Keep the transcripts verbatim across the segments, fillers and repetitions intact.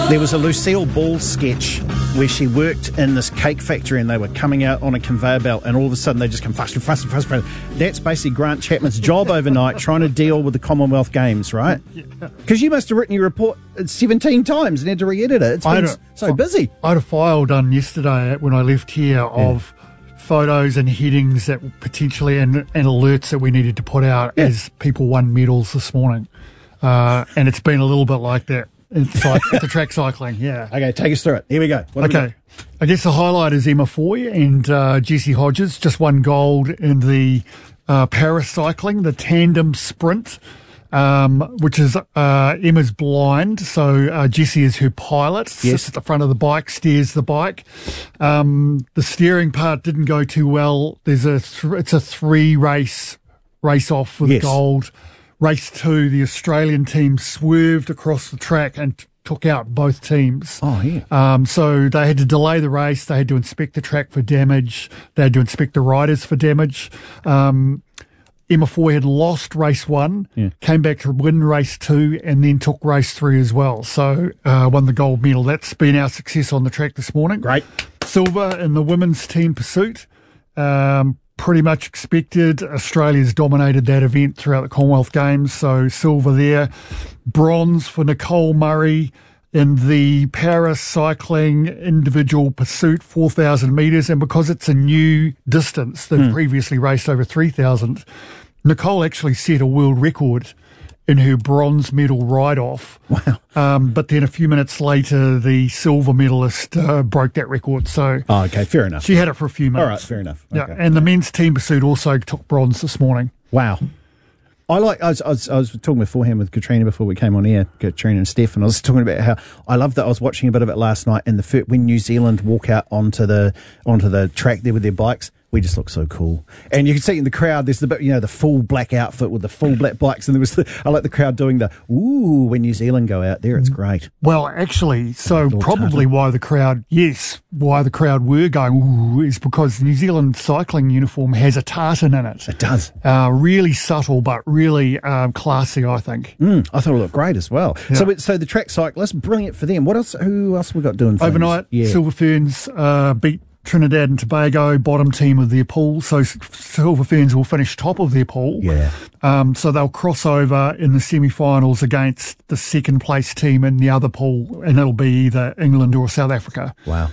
There was a Lucille Ball sketch where she worked in this cake factory and they were coming out on a conveyor belt and all of a sudden they just come faster, faster, faster, faster. That's basically Grant Chapman's job overnight, trying to deal with the Commonwealth Games, right? Because you must have written your report seventeen times and had to re-edit it. It's been a, so busy. I had a file done yesterday when I left here of yeah. photos and headings that potentially and, and alerts that we needed to put out yeah. as people won medals this morning. Uh, and it's been a little bit like that. It's like the track cycling, yeah. Okay, take us through it. Here we go. What okay. I guess the highlight is Emma Foy and uh, Jessie Hodges just won gold in the uh, paracycling, the tandem sprint, um, which is uh, Emma's blind, so uh, Jessie is her pilot, yes. sits at the front of the bike, steers the bike. Um, the steering part didn't go too well. There's a th- It's a three-race race off for yes. the gold. Race two, the Australian team swerved across the track and t- took out both teams. Oh, yeah. Um, so they had to delay the race. They had to inspect the track for damage. They had to inspect the riders for damage. Um, Emma Foy had lost race one, yeah. came back to win race two, and then took race three as well. So uh, won the gold medal. That's been our success on the track this morning. Great. Silver in the women's team pursuit. Um, Pretty much expected. Australia's dominated that event throughout the Commonwealth Games, so silver there. Bronze for Nicole Murray in the paracycling individual pursuit, four thousand metres, and because it's a new distance, they've mm. previously raced over three thousand, Nicole actually set a world record in her bronze medal ride-off. Wow. Um, but then a few minutes later, the silver medalist uh, broke that record. So oh, okay, fair enough. She had it for a few minutes. All right, fair enough. Okay. Yeah, and the men's team pursuit also took bronze this morning. Wow. I like. I was, I was. I was talking beforehand with Katrina before we came on air. Katrina and Steph, and I was talking about how I love that. I was watching a bit of it last night, and the first, when New Zealand walk out onto the onto the track there with their bikes, we just look so cool. And you can see in the crowd, there's the bit, you know, the full black outfit with the full black bikes, and there was the, I like the crowd doing the ooh when New Zealand go out there. It's great. Well, actually, so probably tartan. why the crowd, yes, why the crowd were going ooh is because the New Zealand cycling uniform has a tartan in it. It does. Uh, really subtle, but really um, classy, I think. Mm, I thought it looked great as well. Yeah. So, so the track cyclists, brilliant for them. What else? Who else we got doing? Things? Overnight, yeah. Silver Ferns uh, beat Trinidad and Tobago, bottom team of their pool. So Silver Ferns will finish top of their pool. Yeah. Um, so they'll cross over in the semi-finals against the second place team in the other pool, and it'll be either England or South Africa. Wow.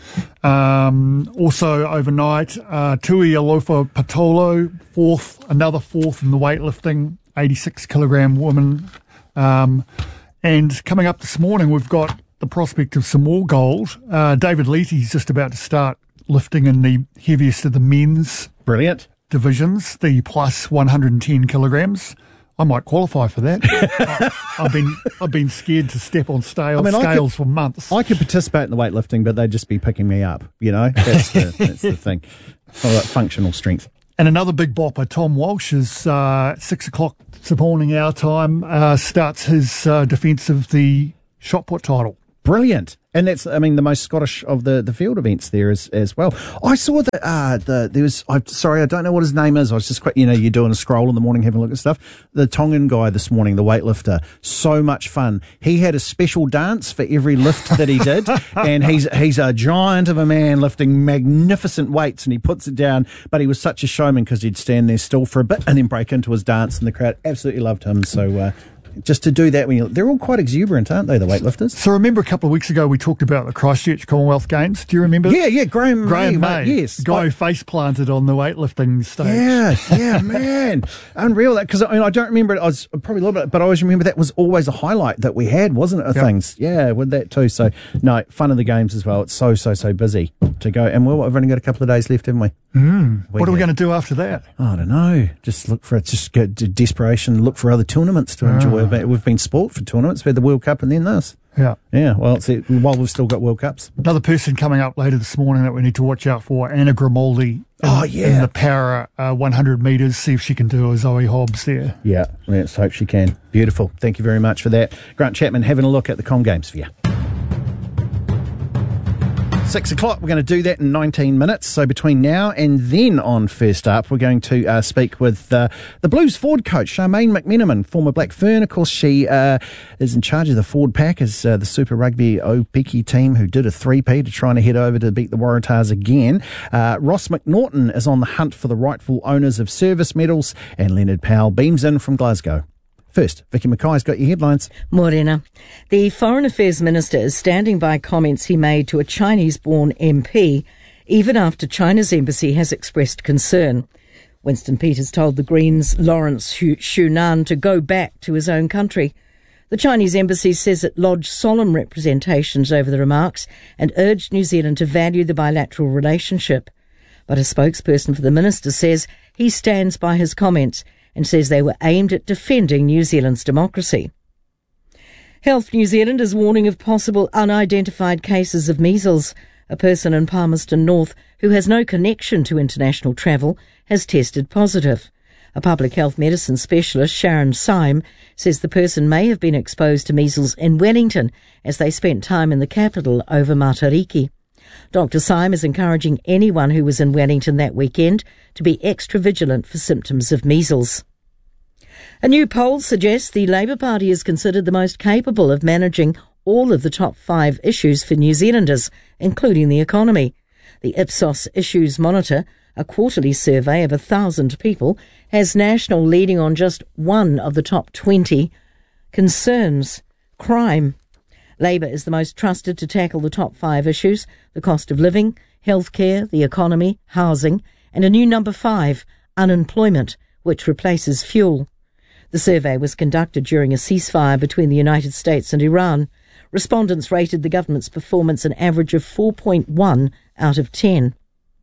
Um, also overnight, uh, Tui Alofa Patolo, fourth, another fourth in the weightlifting, eighty-six kilogram woman. Um, and coming up this morning, we've got the prospect of some more gold. Uh, David Leahy's just about to start lifting in the heaviest of the men's brilliant divisions, the plus one hundred ten kilograms. I might qualify for that. I, I've been I've been scared to step on scale, I mean, scales could, for months. I could participate in the weightlifting, but they'd just be picking me up. You know, that's the, that's the thing. All right, functional strength. And another big bopper, Tom Walsh, is uh, six o'clock this morning our time. Uh, starts his uh, defence of the shot put title. Brilliant. And that's, I mean, the most Scottish of the, the field events there as, as well. I saw that, uh, the, there was, I'm sorry, I don't know what his name is. I was just quite, you know, you're doing a scroll in the morning, having a look at stuff. The Tongan guy this morning, the weightlifter, so much fun. He had a special dance for every lift that he did. And he's, he's a giant of a man lifting magnificent weights, and he puts it down. But he was such a showman because he'd stand there still for a bit and then break into his dance, and the crowd absolutely loved him. So, uh, just to do that, when you, they're all quite exuberant, aren't they, the weightlifters? So remember a couple of weeks ago we talked about the Christchurch Commonwealth Games. Do you remember? Yeah, yeah, Graham, Graham May. May. Yes. The guy I, who face planted on the weightlifting stage. Yeah, yeah, man. Unreal. Because I, mean, I don't remember it. I was probably a little bit, but I always remember that was always a highlight that we had, wasn't it, of yep. things? Yeah, with that too. So, no, fun of the games as well. It's so, so, so busy to go. And well, we've only got a couple of days left, haven't we? Mm. We what are we going to do after that? I don't know. Just look for it. Just get to desperation. Look for other tournaments to enjoy. Oh. We've been sport for tournaments. We had the World Cup and then this. Yeah. Yeah. Well, it's it, while we've still got World Cups. Another person coming up later this morning that we need to watch out for, Anna Grimaldi. In, oh, yeah. In the para uh, one hundred metres. See if she can do a Zoe Hobbs there. Yeah. Let's hope she can. Beautiful. Thank you very much for that. Grant Chapman having a look at the Com Games for you. Six o'clock, we're going to do that in nineteen minutes. So between now and then on First Up, we're going to uh, speak with uh, the Blues forward coach, Charmaine McMenamin, former Black Fern. Of course, she uh, is in charge of the forward pack as uh, the Super Rugby Opiki team who did a three-peat to trying to head over to beat the Waratahs again. Uh, Ross McNaughton is on the hunt for the rightful owners of service medals, and Leonard Powell beams in from Glasgow. First, Vicky Mackay's got your headlines. Morena. The Foreign Affairs Minister is standing by comments he made to a Chinese-born M P, even after China's embassy has expressed concern. Winston Peters told the Greens' Lawrence Shunan to go back to his own country. The Chinese embassy says it lodged solemn representations over the remarks and urged New Zealand to value the bilateral relationship. But a spokesperson for the minister says he stands by his comments and says they were aimed at defending New Zealand's democracy. Health New Zealand is warning of possible unidentified cases of measles. A person in Palmerston North who has no connection to international travel has tested positive. A public health medicine specialist, Sharon Syme, says the person may have been exposed to measles in Wellington as they spent time in the capital over Matariki. Doctor Syme is encouraging anyone who was in Wellington that weekend to be extra vigilant for symptoms of measles. A new poll suggests the Labour Party is considered the most capable of managing all of the top five issues for New Zealanders, including the economy. The Ipsos Issues Monitor, a quarterly survey of a thousand people, has National leading on just one of the top twenty concerns: crime. Labour is the most trusted to tackle the top five issues: the cost of living, healthcare, the economy, housing, and a new number five, unemployment, which replaces fuel. The survey was conducted during a ceasefire between the United States and Iran. Respondents rated the government's performance an average of four point one out of ten.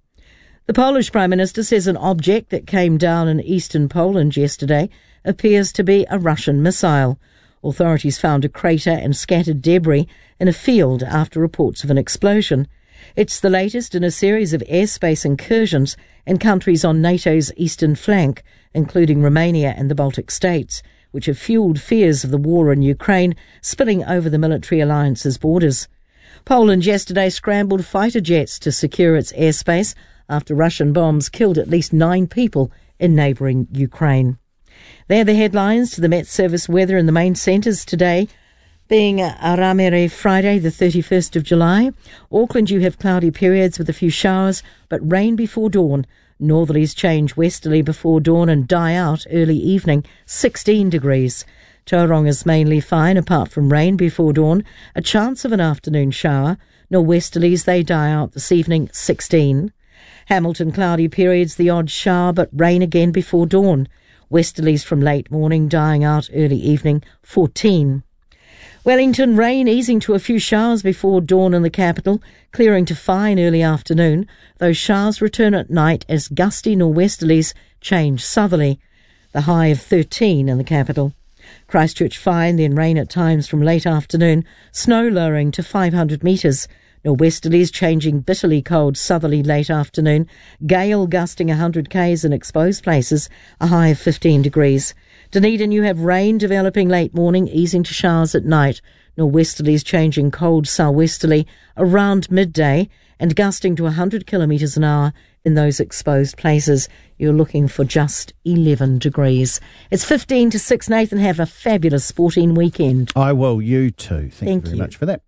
The Polish Prime Minister says an object that came down in eastern Poland yesterday appears to be a Russian missile. Authorities found a crater and scattered debris in a field after reports of an explosion. It's the latest in a series of airspace incursions in countries on NATO's eastern flank, including Romania and the Baltic states, which have fueled fears of the war in Ukraine spilling over the military alliance's borders. Poland yesterday scrambled fighter jets to secure its airspace after Russian bombs killed at least nine people in neighbouring Ukraine. They're the headlines. To the Met Service weather in the main centres today, being Aramere Friday, the thirty-first of July. Auckland, you have cloudy periods with a few showers, but rain before dawn. Northerlies change westerly before dawn and die out early evening, sixteen degrees. Tauronga's mainly fine apart from rain before dawn, a chance of an afternoon shower. Nor'westerlies, they die out this evening, sixteen. Hamilton, cloudy periods, the odd shower, but rain again before dawn. Westerlies from late morning, dying out early evening, fourteen. Wellington, rain easing to a few showers before dawn in the capital, clearing to fine early afternoon. Those showers return at night as gusty nor'westerlies change southerly. The high of thirteen in the capital. Christchurch, fine, then rain at times from late afternoon. Snow lowering to five hundred metres. Nor'westerlies changing bitterly cold southerly late afternoon. Gale gusting one hundred k's in exposed places, a high of fifteen degrees. Dunedin, you have rain developing late morning, easing to showers at night. Nor'westerlies changing cold sou'westerly around midday and gusting to one hundred kilometres an hour in those exposed places. You're looking for just eleven degrees. It's fifteen to six. Nathan, have a fabulous sporting weekend. I will. You too. Thank, Thank you very you. much for that.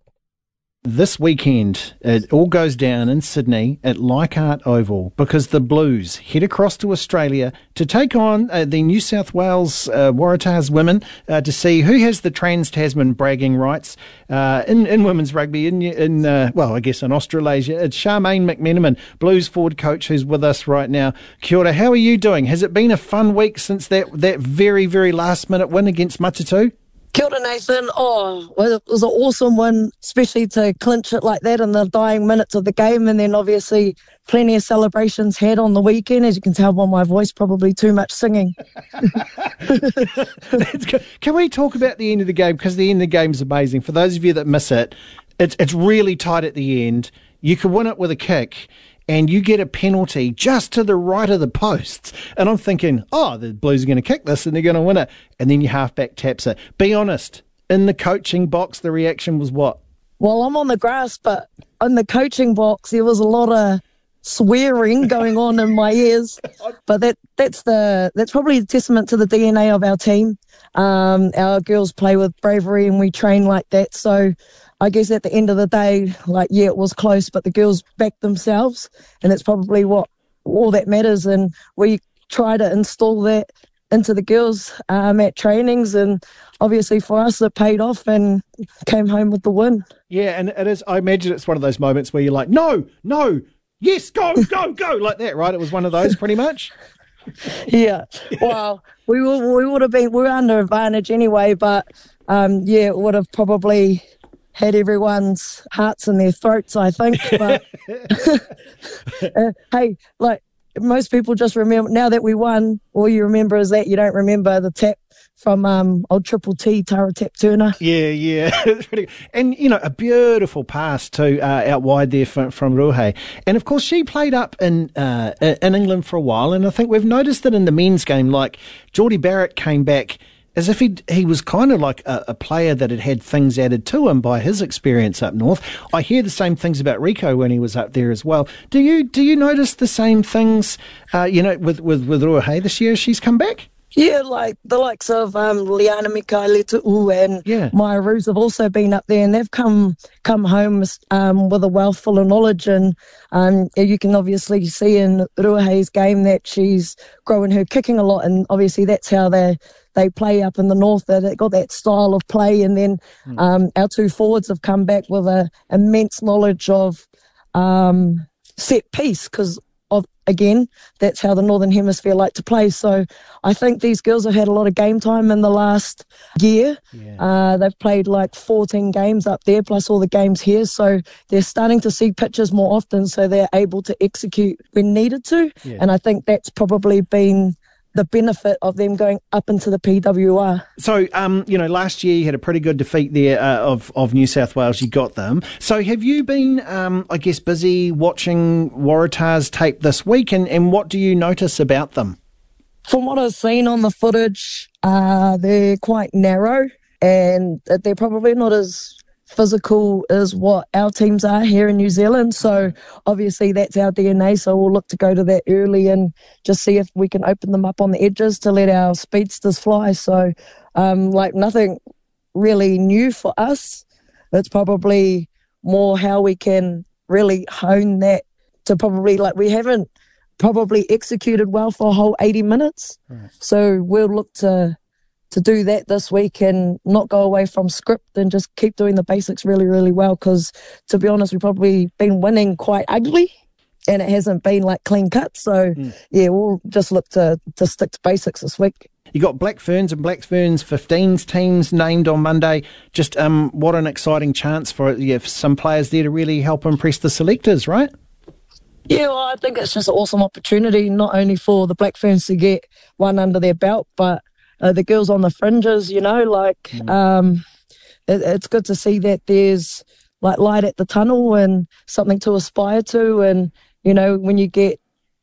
This weekend, it all goes down in Sydney at Leichhardt Oval because the Blues head across to Australia to take on uh, the New South Wales uh, Waratahs women uh, to see who has the Trans-Tasman bragging rights uh, in, in women's rugby in, in uh, well, I guess in Australasia. It's Charmaine McMenamin, Blues forward coach, who's with us right now. Kia ora, how are you doing? Has it been a fun week since that, that very, very last-minute win against Matatu? Kia ora, Nathan. Oh, well, it was an awesome win, especially to clinch it like that in the dying minutes of the game. And then obviously plenty of celebrations had on the weekend. As you can tell by my voice, probably too much singing. That's good. Can we talk about the end of the game? Because the end of the game is amazing. For those of you that miss it, it's, it's really tight at the end. You could win it with a kick, and you get a penalty just to the right of the posts. And I'm thinking, oh, the Blues are going to kick this and they're going to win it. And then your halfback taps it. Be honest, in the coaching box, the reaction was what? Well, I'm on the grass, but in the coaching box, there was a lot of swearing going on in my ears, but that that's the that's probably a testament to the D N A of our team. Um, our girls play with bravery and we train like that. So I guess at the end of the day, like, yeah, it was close, but the girls backed themselves, and that's probably what all that matters. And we try to install that into the girls um, at trainings, and obviously for us it paid off and came home with the win. Yeah, and it is. I imagine it's one of those moments where you're like, no, no, yes, go, go, go, like that, right? It was one of those pretty much. Yeah. Well, we were, we would have been, we were under advantage anyway, but um, yeah, it would have probably had everyone's hearts in their throats, I think. But uh, hey, like, most people just remember, now that we won, all you remember is that. You don't remember the tap from um, old Triple T, Tara Tap Turner. Yeah, yeah. And, you know, a beautiful pass to uh, out wide there from, from Ruhe. And, of course, she played up in uh, in England for a while, and I think we've noticed that in the men's game, like, Geordie Barrett came back as if he he was kind of like a, a player that had had things added to him by his experience up north. I hear the same things about Rico when he was up there as well. Do you do you notice the same things, uh, you know, with, with, with Ruhe this year as she's come back? Yeah, like the likes of um, Liana Mikaeletu'u and yeah. Maya Roos have also been up there, and they've come come home um, with a wealth full of knowledge. And um, you can obviously see in Ruahe's game that she's growing her kicking a lot, and obviously that's how they they play up in the north. They got that style of play, and then mm. um, our two forwards have come back with a immense knowledge of um, set piece, because of again, that's how the Northern Hemisphere like to play. So I think these girls have had a lot of game time in the last year. Yeah. Uh, they've played like fourteen games up there, plus all the games here. So they're starting to see pitches more often, so they're able to execute when needed to. Yeah. And I think that's probably been the benefit of them going up into the P W R. So, um, you know, last year you had a pretty good defeat there uh, of, of New South Wales. You got them. So have you been, um, I guess, busy watching Waratah's tape this week, and, and what do you notice about them? From what I've seen on the footage, uh, they're quite narrow, and they're probably not as physical as what our teams are here in New Zealand. So obviously that's our D N A, so we'll look to go to that early and just see if we can open them up on the edges to let our speedsters fly. So um, like nothing really new for us. It's probably more how we can really hone that to probably, like, we haven't probably executed well for a whole eighty minutes. Right. So we'll look to to do that this week and not go away from script and just keep doing the basics really, really well, because, to be honest, we've probably been winning quite ugly and it hasn't been, like, clean cut. So, mm. yeah, we'll just look to, to stick to basics this week. You got Black Ferns and Black Ferns fifteens teams named on Monday. Just um, what an exciting chance for, yeah, for some players there to really help impress the selectors, right? Yeah, well, I think it's just an awesome opportunity, not only for the Black Ferns to get one under their belt, but Uh, the girls on the fringes, you know, like mm. um, it, it's good to see that there's like light at the tunnel and something to aspire to. And, you know, when you get,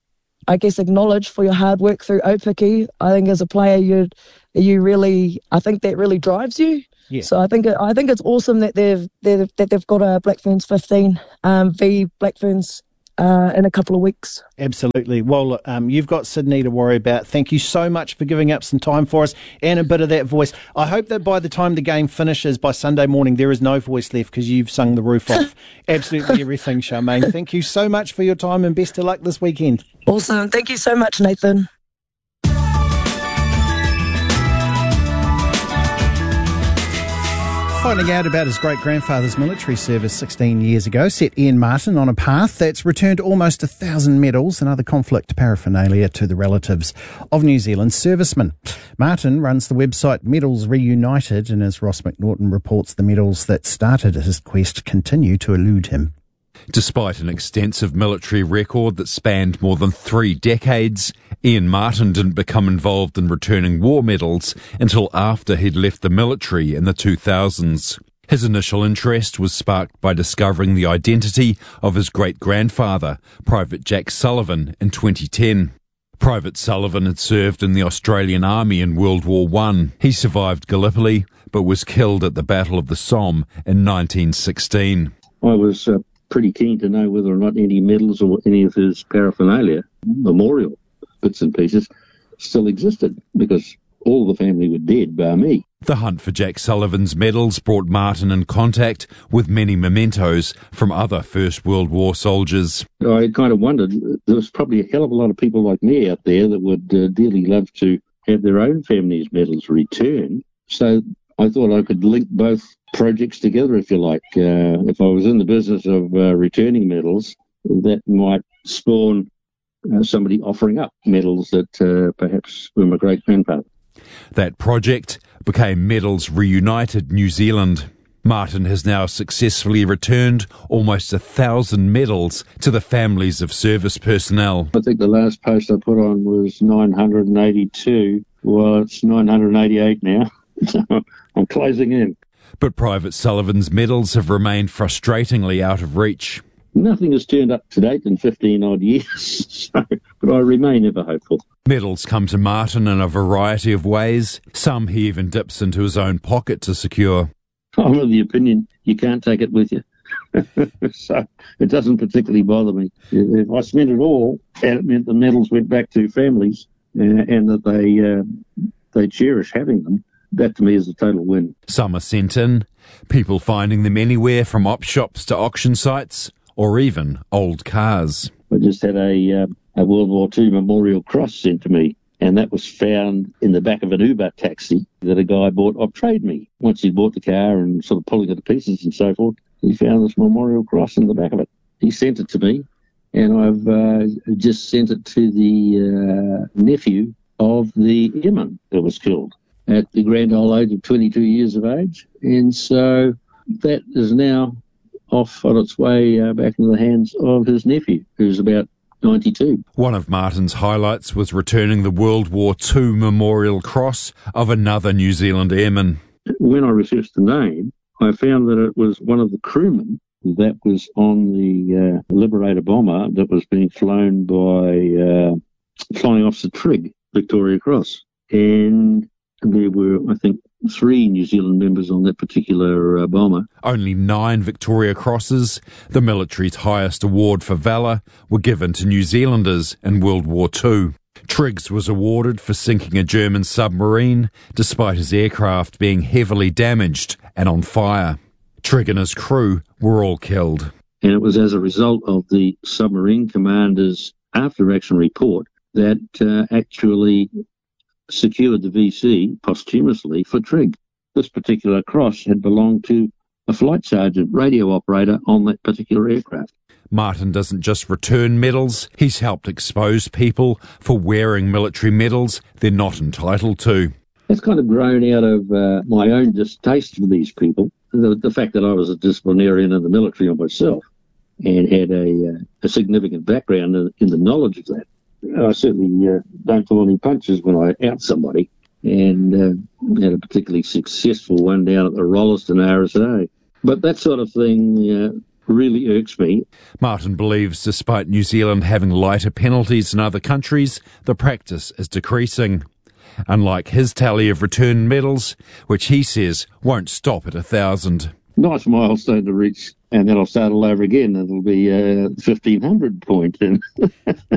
I guess, acknowledged for your hard work through Opiki, I think as a player, you you really, I think that really drives you. Yeah. So I think it, I think it's awesome that they've they've that they've got a Black Ferns fifteen um, v Black Ferns Uh, in a couple of weeks. Absolutely. Well, um, you've got Sydney to worry about. Thank you so much for giving up some time for us and a bit of that voice. I hope that by the time the game finishes by Sunday morning, there is no voice left because you've sung the roof off. Absolutely everything, Charmaine. Thank you so much for your time and best of luck this weekend. Awesome. Thank you so much, Nathan. Finding out about his great-grandfather's military service sixteen years ago set Ian Martin on a path that's returned almost a thousand medals and other conflict paraphernalia to the relatives of New Zealand servicemen. Martin runs the website Medals Reunited, and as Ross McNaughton reports, the medals that started his quest continue to elude him. Despite an extensive military record that spanned more than three decades, Ian Martin didn't become involved in returning war medals until after he'd left the military in the two thousands. His initial interest was sparked by discovering the identity of his great-grandfather, Private Jack Sullivan, in twenty ten. Private Sullivan had served in the Australian Army in World War One. He survived Gallipoli, but was killed at the Battle of the Somme in nineteen sixteen. I was uh, pretty keen to know whether or not any medals or any of his paraphernalia, memorial bits and pieces, still existed, because all the family were dead bar me. The hunt for Jack Sullivan's medals brought Martin in contact with many mementos from other First World War soldiers. I kind of wondered, there was probably a hell of a lot of people like me out there that would uh, dearly love to have their own family's medals returned. So I thought I could link both projects together, if you like. Uh, if I was in the business of uh, returning medals, that might spawn uh, somebody offering up medals that uh, perhaps were my great-grandfather. That project became Medals Reunited New Zealand. Martin has now successfully returned almost a thousand medals to the families of service personnel. I think the last post I put on was nine hundred eighty-two. Well, it's nine hundred eighty-eight now. So I'm closing in. But Private Sullivan's medals have remained frustratingly out of reach. Nothing has turned up to date in fifteen odd years, so, but I remain ever hopeful. Medals come to Martin in a variety of ways. Some he even dips into his own pocket to secure. I'm of the opinion you can't take it with you. So it doesn't particularly bother me. If I spent it all, and it meant the medals went back to families uh, and that they, uh, they cherish having them, that to me is a total win. Some are sent in, people finding them anywhere from op shops to auction sites, or even old cars. I just had a, uh, a World War Two memorial cross sent to me, and that was found in the back of an Uber taxi that a guy bought off Trade Me. Once he bought the car and sort of pulling it to pieces and so forth, he found this memorial cross in the back of it. He sent it to me, and I've uh, just sent it to the uh, nephew of the airman that was killed at the grand old age of twenty-two years of age. And so that is now off on its way uh, back into the hands of his nephew, who's about ninety-two. One of Martin's highlights was returning the World War Two Memorial Cross of another New Zealand airman. When I researched the name, I found that it was one of the crewmen that was on the uh, Liberator bomber that was being flown by uh, Flying Officer Trigg, Victoria Cross. And there were, I think, three New Zealand members on that particular uh, bomber. Only nine Victoria Crosses, the military's highest award for valour, were given to New Zealanders in World War Two. Triggs was awarded for sinking a German submarine, despite his aircraft being heavily damaged and on fire. Trigg and his crew were all killed. And it was as a result of the submarine commander's after-action report that uh, actually secured the V C posthumously for Trigg. This particular cross had belonged to a flight sergeant, radio operator on that particular aircraft. Martin doesn't just return medals, he's helped expose people for wearing military medals they're not entitled to. That's kind of grown out of uh, my own distaste for these people. The, the fact that I was a disciplinarian in the military myself and had a, uh, a significant background in, in the knowledge of that. I certainly uh, don't pull any punches when I out somebody, and uh, had a particularly successful one down at the Rolleston R S A. But that sort of thing uh, really irks me. Martin believes despite New Zealand having lighter penalties than other countries, the practice is decreasing. Unlike his tally of returned medals, which he says won't stop at a thousand. Nice milestone to reach, and then I'll start all over again. It'll be a fifteen hundred point.